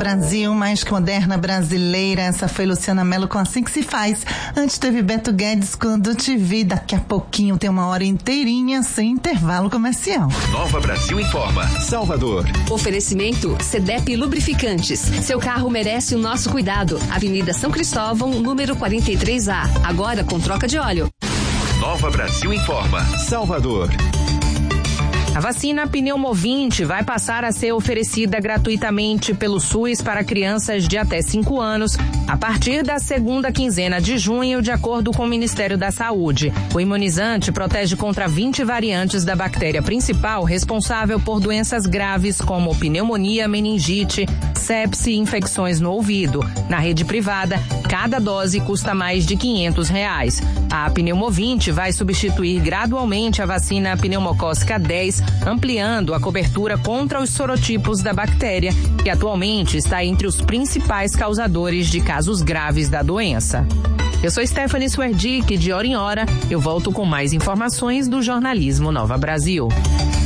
Brasil, mais que moderna brasileira. Essa foi Luciana Mello com Assim Que Se Faz. Antes teve Beto Guedes, Quando Te Vi. Daqui a pouquinho tem uma hora inteirinha sem intervalo comercial. Nova Brasil Informa, Salvador. Oferecimento CDEP Lubrificantes. Seu carro merece o nosso cuidado. Avenida São Cristóvão, número 43A. Agora com troca de óleo. Nova Brasil Informa, Salvador. A vacina Pneumovinte vai passar a ser oferecida gratuitamente pelo SUS para crianças de até 5 anos a partir da segunda quinzena de junho, de acordo com o Ministério da Saúde. O imunizante protege contra 20 variantes da bactéria principal responsável por doenças graves como pneumonia, meningite, sepse e infecções no ouvido. Na rede privada, cada dose custa mais de R$500. A Pneumovinte vai substituir gradualmente a vacina pneumocócica 10, ampliando a cobertura contra os sorotipos da bactéria, que atualmente está entre os principais causadores de casos graves da doença. Eu sou Stephanie Swerdick, de hora em hora eu volto com mais informações do jornalismo Nova Brasil.